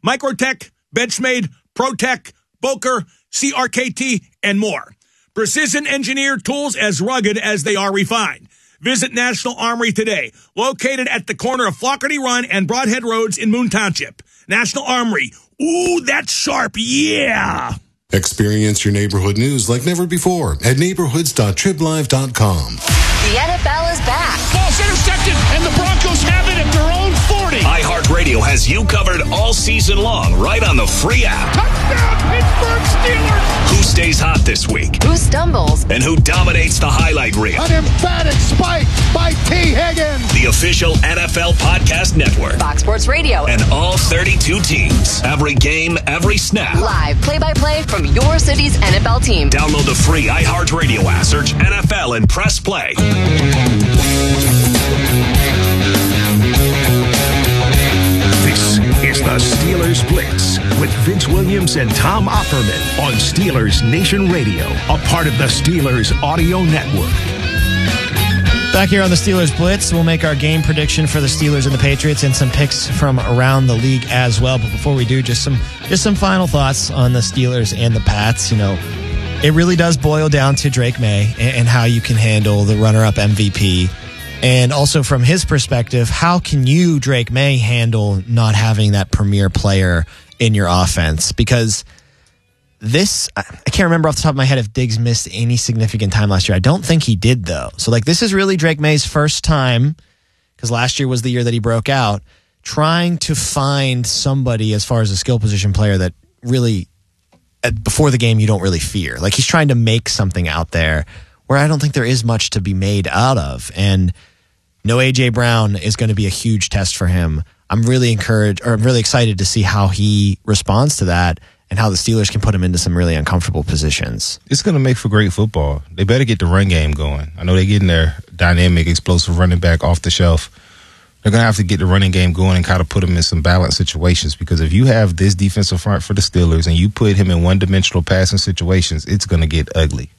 Microtech, Benchmade, ProTech, Boker, CRKT, and more. Precision engineered tools as rugged as they are refined. Visit National Armory today, located at the corner of Flockerty Run and Broadhead Roads in Moon Township. National Armory. Ooh, that's sharp, yeah! Experience your neighborhood news like never before at neighborhoods.triblive.com. The NFL is back. Ball's intercepted, and the Broncos have it at their own 40. iHeartRadio has you covered all season long right on the free app. Touchdown, Pittsburgh Steelers. Who stays hot this week? Who stumbles? And who dominates the highlight reel? An emphatic spike by T. Higgins. The official NFL podcast network. Fox Sports Radio. And all 32 teams. Every game, every snap. Live play-by-play from your city's NFL team. Download the free iHeartRadio app. Search NFL and press play. This is the Steelers Blitz with Vince Williams and Tom Opperman on Steelers Nation Radio, a part of the Steelers Audio Network. Back here on the Steelers Blitz, we'll make our game prediction for the Steelers and the Patriots and some picks from around the league as well. But before we do, just some final thoughts on the Steelers and the Pats. You know, it really does boil down to Drake May and how you can handle the runner-up MVP. And also from his perspective, how can you, Drake May, handle not having that premier player in your offense? Because this, I can't remember off the top of my head if Diggs missed any significant time last year. I don't think he did, though. So, this is really Drake May's first time, because last year was the year that he broke out, trying to find somebody as far as a skill position player that really, before the game, you don't really fear. He's trying to make something out there where I don't think there is much to be made out of. And no A.J. Brown is going to be a huge test for him. I'm really excited to see how he responds to that and how the Steelers can put him into some really uncomfortable positions. It's going to make for great football. They better get the run game going. I know they're getting their dynamic, explosive running back off the shelf. They're going to have to get the running game going and kind of put him in some balanced situations, because if you have this defensive front for the Steelers and you put him in one-dimensional passing situations, it's going to get ugly.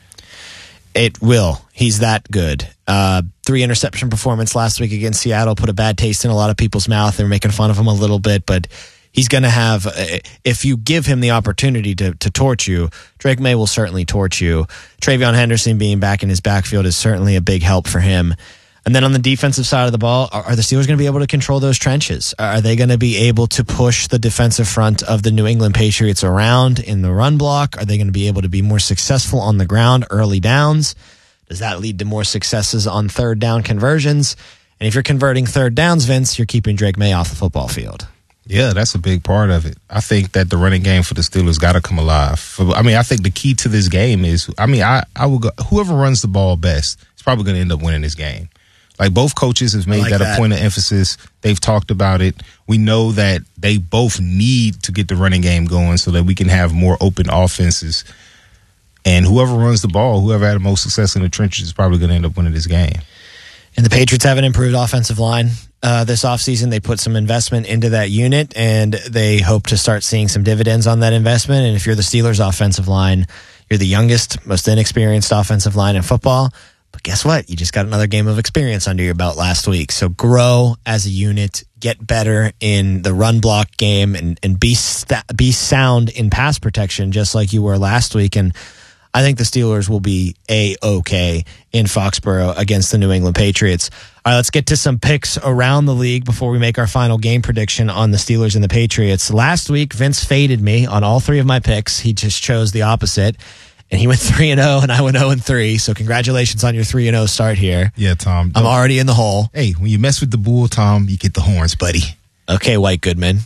It will. He's that good. 3 interception performance last week against Seattle put a bad taste in a lot of people's mouth. They were making fun of him a little bit, but he's going to have, if you give him the opportunity to torch you, Drake May will certainly torch you. Travion Henderson being back in his backfield is certainly a big help for him. And then on the defensive side of the ball, are the Steelers going to be able to control those trenches? Are they going to be able to push the defensive front of the New England Patriots around in the run block? Are they going to be able to be more successful on the ground early downs? Does that lead to more successes on third down conversions? And if you're converting third downs, Vince, you're keeping Drake May off the football field. Yeah, that's a big part of it. I think that the running game for the Steelers got to come alive. I think the key to this game is, I will go, whoever runs the ball best is probably going to end up winning this game. Both coaches have made that a point of emphasis. They've talked about it. We know that they both need to get the running game going so that we can have more open offenses. And whoever runs the ball, whoever had the most success in the trenches is probably going to end up winning this game. And the Patriots have an improved offensive line this offseason. They put some investment into that unit, and they hope to start seeing some dividends on that investment. And if you're the Steelers' offensive line, you're the youngest, most inexperienced offensive line in football. But guess what? You just got another game of experience under your belt last week. So grow as a unit, get better in the run block game, and be sound in pass protection just like you were last week. And I think the Steelers will be A-OK in Foxborough against the New England Patriots. All right, let's get to some picks around the league before we make our final game prediction on the Steelers and the Patriots. Last week, Vince faded me on all 3 of my picks. He just chose the opposite. And he went 3-0, and I went 0-3. So congratulations on your 3-0 start here. Yeah, Tom. I'm already in the hole. Hey, when you mess with the bull, Tom, you get the horns, buddy. Okay, White Goodman.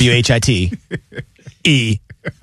W-H-I-T-E.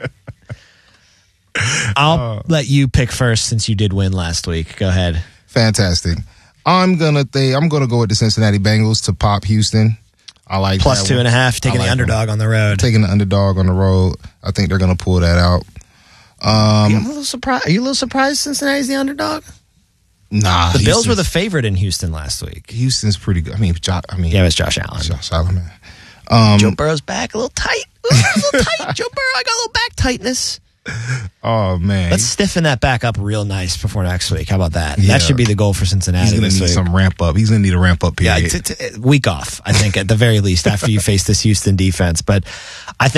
I'll let you pick first since you did win last week. Go ahead. Fantastic. I'm gonna go with the Cincinnati Bengals to pop Houston. I like plus that 2.5. Taking the underdog on the road. Taking the underdog on the road. I think they're gonna pull that out. I'm a little surprised. Are you a little surprised Cincinnati's the underdog? Nah. The Bills were the favorite in Houston last week. Houston's pretty good. Yeah, it was Josh Allen. Josh Allen, man. Joe Burrow's back a little tight. A little tight. Joe Burrow, I got a little back tightness. Oh, man. Let's stiffen that back up real nice before next week. How about that? Yeah. That should be the goal for Cincinnati. He's going to need some ramp up. He's going to need a ramp up period. Yeah, week off, I think, at the very least, after you face this Houston defense. But I think